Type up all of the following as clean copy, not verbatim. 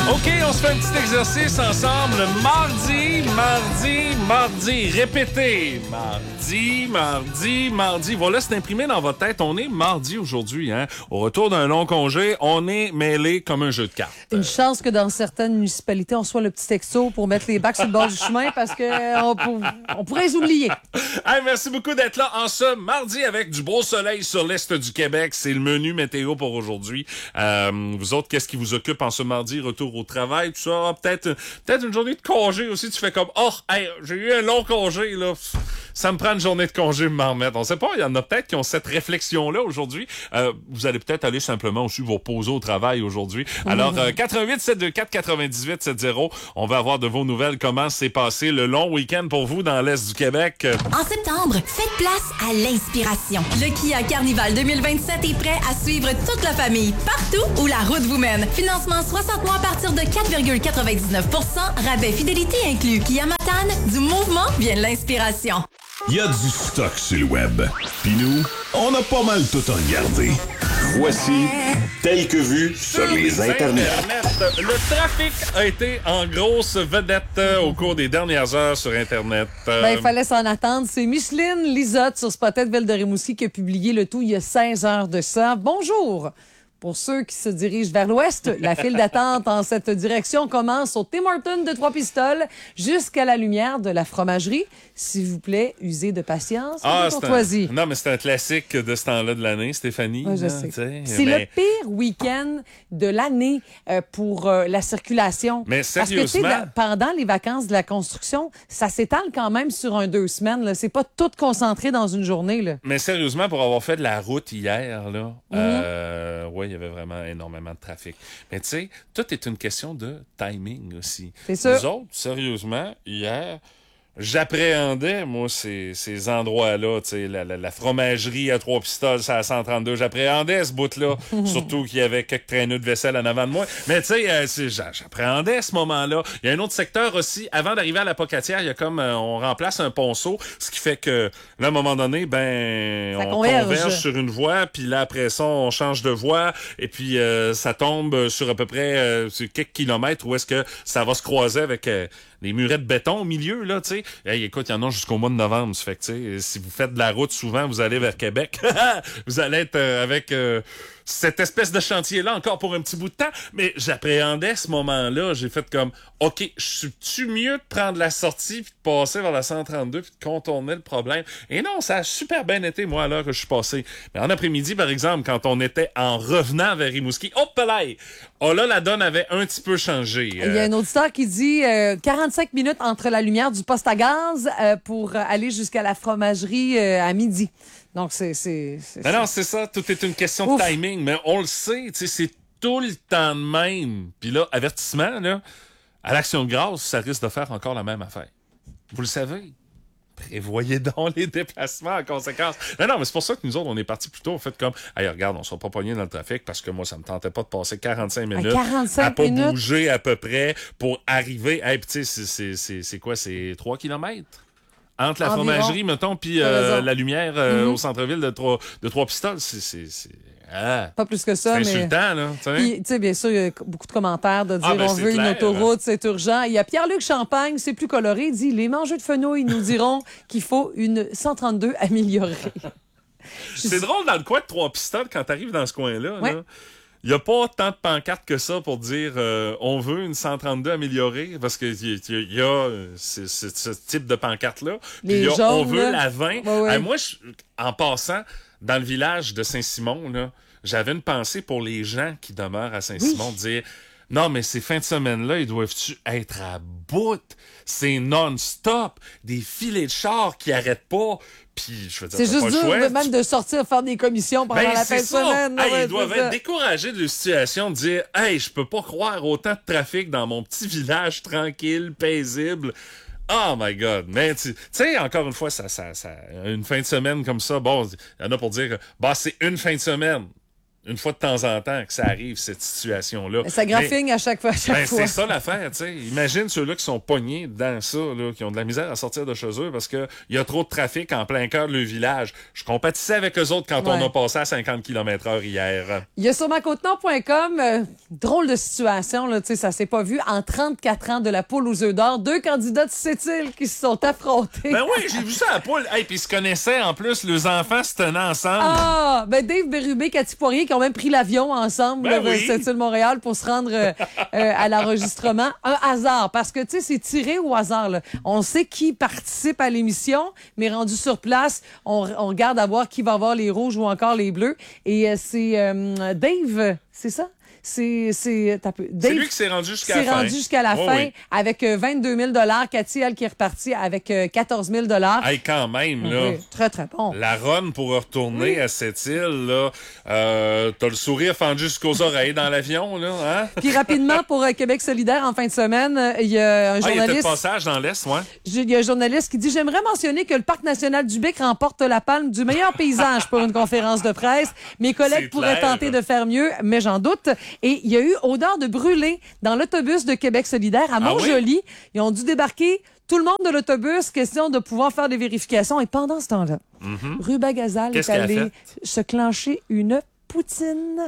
OK, on se fait un petit exercice ensemble. Mardi. Répétez. Mardi. Voilà, c'est imprimé dans votre tête. On est mardi aujourd'hui, hein. Au retour d'un long congé, on est mêlé comme un jeu de cartes. Une chance que dans certaines municipalités, on soit le petit texto pour mettre les bacs sur le bord du chemin parce que on pourrait les oublier. Hey, merci beaucoup d'être là en ce mardi avec du beau soleil sur l'est du Québec. C'est le menu météo pour aujourd'hui. Vous autres, qu'est-ce qui vous occupe en ce mardi? Retour au travail, tout ça. Peut-être une journée de congé aussi. Tu fais comme, hey, j'ai eu un long congé, là. Ça me prend une journée de congé m'en remettre. On sait pas, il y en a peut-être qui ont cette réflexion-là aujourd'hui. Vous allez peut-être aller simplement aussi vous reposer au travail aujourd'hui. Alors, 88 724 98 70. On va avoir de vos nouvelles. Comment s'est passé le long week-end pour vous dans l'Est du Québec? En septembre, faites place à l'inspiration. Le Kia Carnival 2027 est prêt à suivre toute la famille, partout où la route vous mène. Financement 60 mois à partir de 4,99 %, rabais fidélité inclus. Kia Matane, du mouvement vient l'inspiration. Il y a du stock sur le web. Puis nous, on a pas mal tout regardé. Voici Tel que vu sur les internets. Le trafic a été en grosse vedette au cours des dernières heures sur Internet. Il fallait s'en attendre. C'est Micheline Lisotte sur Spotted Ville de Rimouski qui a publié le tout il y a 16 heures de ça. Bonjour! Pour ceux qui se dirigent vers l'ouest, la file d'attente en cette direction commence au Tim Hortons de Trois-Pistoles jusqu'à la lumière de la fromagerie. S'il vous plaît, usez de patience et de courtoisie. Non, mais c'est un classique de ce temps-là de l'année, Stéphanie. Oui, je sais. C'est le pire week-end de l'année pour la circulation. Mais sérieusement... Parce que, pendant les vacances de la construction, ça s'étale quand même sur 2 semaines. Là. C'est pas tout concentré dans une journée. Là. Mais sérieusement, pour avoir fait de la route hier, là, il y avait vraiment énormément de trafic. Mais tu sais, tout est une question de timing aussi. C'est sûr. Nous autres, sérieusement, hier... J'appréhendais, moi, ces endroits-là, tu sais, la fromagerie à Trois-Pistoles, c'est à 132. J'appréhendais ce bout-là, surtout qu'il y avait quelques traîneaux de vaisselle en avant de moi. Mais tu sais, j'appréhendais ce moment-là. Il y a un autre secteur aussi. Avant d'arriver à la Pocatière, il y a comme, on remplace un ponceau, ce qui fait que, là, à un moment donné, on converge sur une voie, puis là, après ça, on change de voie, et puis ça tombe sur à peu près quelques kilomètres où est-ce que ça va se croiser avec... les murets de béton au milieu, là, tu sais. Hey, écoute, il y en a jusqu'au mois de novembre. Ça fait que, tu sais, si vous faites de la route souvent, vous allez vers Québec. Vous allez être avec cette espèce de chantier-là encore pour un petit bout de temps. Mais j'appréhendais ce moment-là. J'ai fait comme, OK, suis-tu mieux de prendre la sortie puis de passer vers la 132 puis de contourner le problème? Et non, ça a super bien été, moi, à l'heure que je suis passé. Mais en après-midi, par exemple, quand on était en revenant vers Rimouski, hop là! Oh là, la donne avait un petit peu changé. Il y a un auditeur qui dit 45 minutes entre la lumière du poste à gaz pour aller jusqu'à la fromagerie à midi. Donc, non, c'est ça. Tout est une question de timing. Mais on le sait, tu sais, c'est tout le temps de même. Puis là, avertissement, là, à l'Action de grâce, ça risque de faire encore la même affaire. Vous le savez. Prévoyez donc les déplacements en conséquence. Non, mais c'est pour ça que nous autres, on est partis plus tôt. On fait comme, hey, regarde, on sera pas pognés dans le trafic parce que moi, ça me tentait pas de passer 45 minutes à pas bouger à peu près pour arriver. Hey, puis tu sais, c'est quoi? C'est 3 kilomètres? Entre la fromagerie, mettons, puis la lumière au centre-ville de Trois-Pistoles, pas plus que ça, c'est insultant, là. Tu sais, bien sûr, il y a beaucoup de commentaires de dire on veut une autoroute, c'est urgent. Il y a Pierre-Luc Champagne, c'est plus coloré, il dit les mangeux de fenouil nous diront qu'il faut une 132 améliorée. C'est drôle dans le coin de Trois-Pistoles quand t'arrives dans ce coin-là. Ouais. Là. Il n'y a pas tant de pancartes que ça pour dire on veut une 132 améliorée, parce qu'il y a ce type de pancarte-là. Puis il y a jaunes, on veut la 20. Ouais. Moi, en passant, dans le village de Saint-Simon, là, j'avais une pensée pour les gens qui demeurent à Saint-Simon, de dire non, mais ces fins de semaine-là, ils doivent-tu être à bout? C'est non-stop. Des filets de chars qui arrêtent pas. Puis, je veux dire, c'est juste dur même de sortir faire des commissions pendant la fin de semaine. Hey, ils doivent être découragés de la situation, de dire « Hey, je peux pas croire autant de trafic dans mon petit village tranquille, paisible. » Oh my God! Mais tu sais, encore une fois, ça, une fin de semaine comme ça, bon, il y en a pour dire « Bah, c'est une fin de semaine. » une fois de temps en temps que ça arrive, cette situation-là. Ça graphigne à chaque fois. C'est ça l'affaire, tu sais. Imagine ceux-là qui sont pognés dans ça, là, qui ont de la misère à sortir de chez eux parce qu'il y a trop de trafic en plein cœur de leur village. Je compatissais avec eux autres quand on a passé à 50 km/h hier. Il y a sur macotenord.com, drôle de situation, là, tu sais, ça s'est pas vu. En 34 ans de la poule aux œufs d'or, 2 candidats de Sept-Îles qui se sont affrontés. Ben oui, j'ai vu ça à la poule. Hey, puis ils se connaissaient en plus, leurs enfants se tenaient ensemble. Ah, ben Dave Bérubé, Cathy Poirier, qui ont même pris l'avion ensemble, Ben oui. Sept-Îles-Montréal, pour se rendre à l'enregistrement. Un hasard, parce que, tu sais, c'est tiré au hasard, là. On sait qui participe à l'émission, mais rendu sur place, on regarde à voir qui va avoir les rouges ou encore les bleus. Et c'est Dave, c'est ça? C'est lui qui s'est rendu jusqu'à la fin. C'est rendu jusqu'à la fin oui. avec 22 000 Cathy, elle, qui est repartie avec 14 000 Hey, quand même, là. Oui, très, très bon. La run pour retourner à cette île, là, t'as le sourire fendu jusqu'aux oreilles dans l'avion, là, hein? Puis rapidement, pour Québec solidaire, en fin de semaine, il y a un il y a journaliste... de passage dans l'Est, ouais. Il y a un journaliste qui dit « J'aimerais mentionner que le Parc national du Bic remporte la palme du meilleur paysage pour une conférence de presse. Mes collègues C'est pourraient clair. tenter de faire mieux, mais j'en doute. » Et il y a eu odeur de brûlé dans l'autobus de Québec solidaire à Montjoly. Ils ont dû débarquer tout le monde de l'autobus, question de pouvoir faire des vérifications. Et pendant ce temps-là, Ruba Gazal est Qu'est-ce qu'elle a allé fait? se clencher une poutine.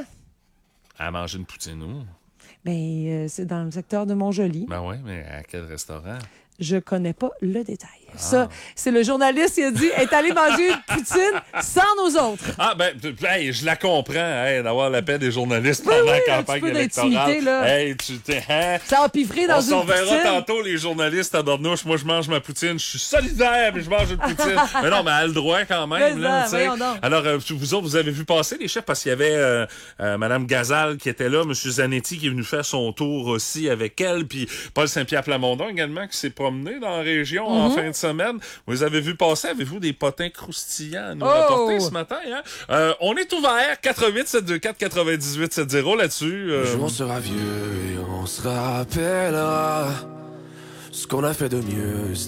À manger une poutine où? Ben, c'est dans le secteur de Montjoly. Ben oui, mais à quel restaurant? Je connais pas le détail. Ça, c'est le journaliste qui a dit est allé manger une poutine sans nous autres. Ah, ben, hey, je la comprends, hey, d'avoir la paix des journalistes pendant la campagne électorale. Là. Hey, tu t'es, hein? Ça a piffré dans On une s'en verra poutine. tantôt, les journalistes à Dornouche. Moi, je mange ma poutine. Je suis solidaire, mais je mange une poutine. Mais non, mais elle a le droit quand même. Mais Là, ça, voyons donc. Alors, vous autres, vous avez vu passer les chefs parce qu'il y avait Mme Gazal qui était là, M. Zanetti qui est venu faire son tour aussi avec elle, puis Paul Saint-Pierre Plamondon également qui s'est promené dans la région en fin de semaine. Vous avez vu passer, avez-vous des potins croustillants à nous rapporter ce matin? Hein? On est ouvert, 88-724-9870 là-dessus. Un jour on sera vieux et on se rappellera ce qu'on a fait de mieux.